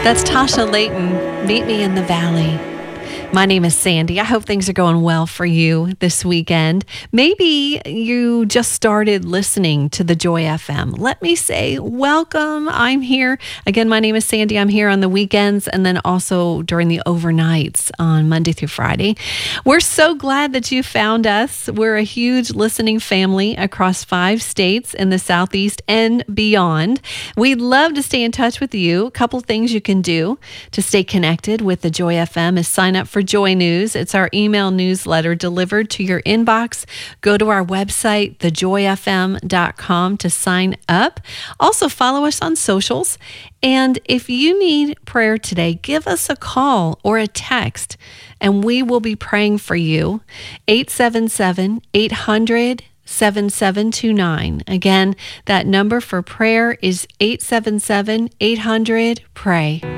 That's Tasha Layton, Meet Me in the Valley. My name is Sandy. I hope things are going well for you this weekend. Maybe you just started listening to the Joy FM. Let me say welcome. I'm here. Again, my name is Sandy. I'm here on the weekends and then also during the overnights on Monday through Friday. We're so glad that you found us. We're a huge listening family across 5 states in the Southeast and beyond. We'd love to stay in touch with you. A couple things you can do to stay connected with the Joy FM is sign up for Joy News. It's our email newsletter delivered to your inbox. Go to our website, thejoyfm.com, to sign up. Also, follow us on socials. And if you need prayer today, give us a call or a text, and we will be praying for you. 877-800-7729. Again, that number for prayer is 877-800-PRAY.